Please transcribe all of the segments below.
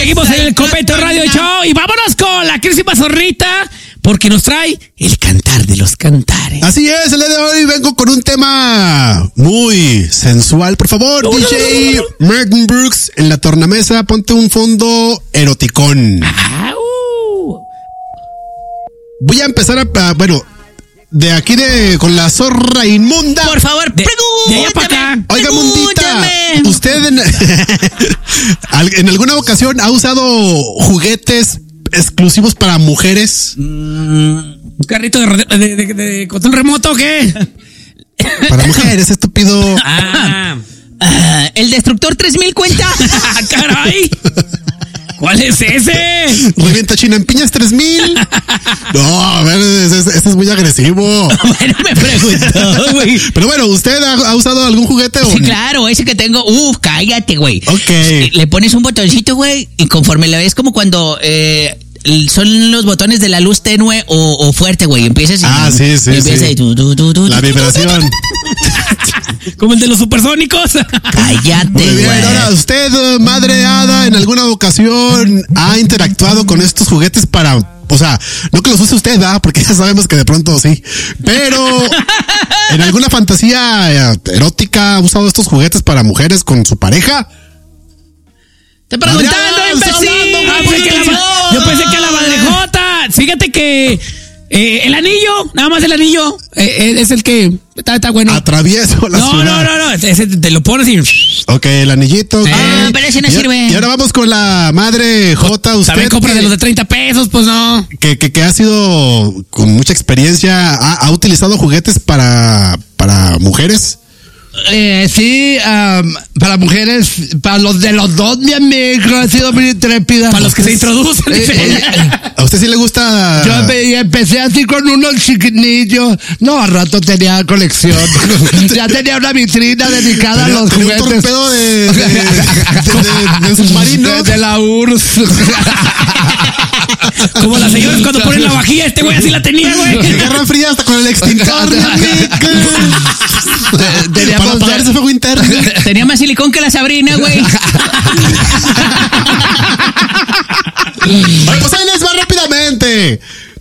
Seguimos en el Copeto Radio Show y vámonos con la querísima Zorrita porque nos trae el cantar de los cantares. Así es, el día de hoy vengo con un tema muy sensual. Por favor, DJ Megan Brooks en la tornamesa, ponte un fondo eroticón. Voy a empezar de aquí con la zorra inmunda. Por favor, de allá para acá. Oiga, mundita, ¿usted en alguna ocasión ha usado juguetes exclusivos para mujeres? ¿Un carrito de control remoto o qué? Para mujeres, estúpido. ¿El Destructor 3000 cuenta? ¡Caray! ¿Cuál es ese? Revienta China en piñas 3000. No, a ver, este es muy agresivo. Bueno, me preguntó, güey. Pero bueno, ¿usted ha usado algún juguete o Sí, claro, ese que tengo. Cállate, güey. Ok. Le pones un botoncito, güey, y conforme lo ves como cuando son los botones de la luz tenue o fuerte, güey. Empiezas y sí. empieza y la vibración. Como el de los supersónicos. Cállate, Muy bien, güey. ahora, ¿usted, madre hada, en alguna ocasión ha interactuado con estos juguetes para, o sea, no que los use usted, ¿verdad? Porque ya sabemos que de pronto sí, pero en alguna fantasía erótica ha usado estos juguetes para mujeres con su pareja? Te preguntando, imbécil. Yo pensé que la madrejota. Fíjate que el anillo, nada más el anillo, es el que está bueno. Atravieso la ciudad. No. Ese te lo pones y. Ok, el anillito. pero ese no sirve. Y ahora vamos con la madre J. Usted También compra de los de 30 pesos, pues no. Que ha sido con mucha experiencia, ha utilizado juguetes para mujeres. Sí, para mujeres, para los de los dos, mi amigo, ha sido muy intrépida. Para los que se introducen. ¿A usted sí le gusta? Yo empecé así con unos chiquinillos. No, al rato tenía colección. Ya tenía una vitrina dedicada a los tenía juguetes. un torpedo de submarino. De la URSS. Como las señoras cuando ponen la vajilla, este güey así la tenía, güey. Guerra fría hasta con el extintor. Para apagar ese fuego interno. Tenía más silicón que la Sabrina, güey. Pues ahí les va rápidamente.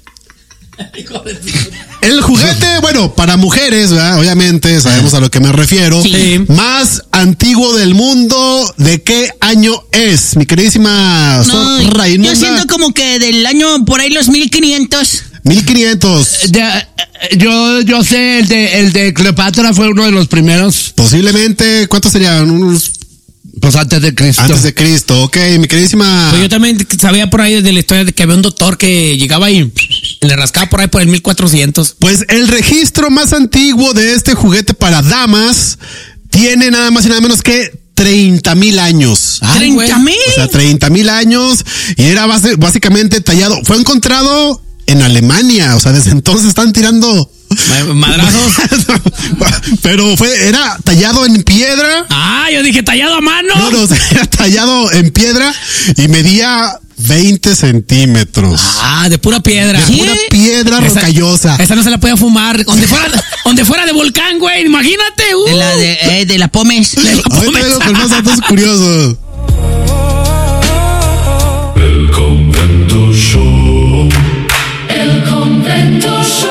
El juguete, bueno, para mujeres, ¿verdad? Obviamente, sabemos a lo que me refiero. Sí. Más antiguo del mundo, ¿de qué año es? Mi queridísima zorra inmunda. Yo siento como que del año por ahí los 1500. 1500. Yo sé, el de Cleopatra fue uno de los primeros. Posiblemente, ¿cuántos serían? Unos... Pues antes de Cristo. Antes de Cristo, ok, mi queridísima. Pues yo también sabía por ahí de la historia de que había un doctor que llegaba y le rascaba por ahí por el 1400. Pues el registro más antiguo de este juguete para damas tiene nada más y nada menos que 30,000 años. ¿30,000? O sea, 30,000 años y era básicamente tallado. Fue encontrado en Alemania, o sea, desde entonces están tirando madrazos. Pero era tallado en piedra. Yo dije tallado a mano. No, o sea, era tallado en piedra y medía 20 centímetros. De pura piedra. De pura piedra rocallosa. Esa no se la podía fumar. Donde fuera de volcán, güey. Imagínate. De la Pómez. Ahorita vengo con más datos curiosos. El Convento Show. El Convento Show.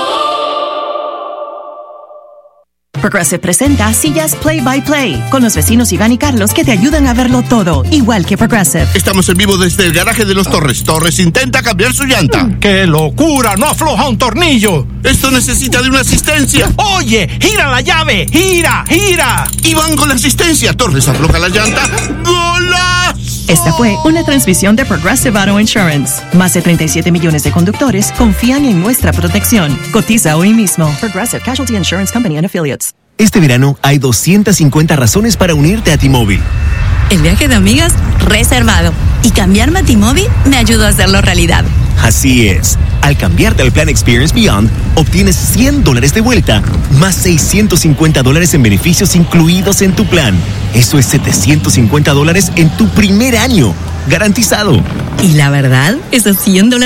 Progressive presenta Sillas Play by Play con los vecinos Iván y Carlos que te ayudan a verlo todo, igual que Progressive. Estamos en vivo desde el garaje de los Torres. Torres intenta cambiar su llanta. ¡Qué locura! ¡No afloja un tornillo! Esto necesita de una asistencia. ¡Oye! ¡Gira la llave! ¡Gira! Y van con la asistencia. Torres afloja la llanta. ¡Golazo! Esta fue una transmisión de Progressive Auto Insurance. Más de 37 millones de conductores confían en nuestra protección. Cotiza hoy mismo. Progressive Casualty Insurance Company and Affiliates. Este verano hay 250 razones para unirte a T-Mobile. El viaje de amigas reservado. Y cambiarme a T-Mobile me ayudó a hacerlo realidad. Así es. Al cambiarte al plan Experience Beyond, obtienes $100 de vuelta, más $650 en beneficios incluidos en tu plan. Eso es $750 en tu primer año. Garantizado. Y la verdad, esos $100